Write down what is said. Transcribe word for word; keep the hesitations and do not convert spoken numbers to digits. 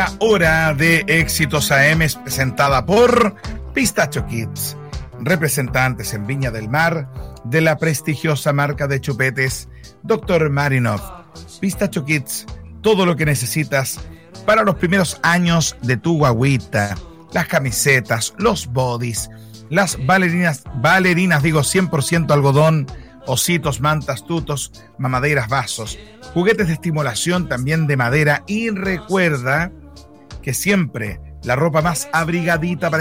Hora de Éxitos A M es presentada por Pistacho Kids, representantes en Viña del Mar de la prestigiosa marca de chupetes doctor Marinov. Pistacho Kids, todo lo que necesitas para los primeros años de tu guagüita. Las camisetas, los bodys, las bailarinas, bailarinas digo cien por ciento algodón, ositos, mantas, tutos, mamaderas, vasos, juguetes de estimulación también de madera. Y recuerda que siempre la ropa más abrigadita para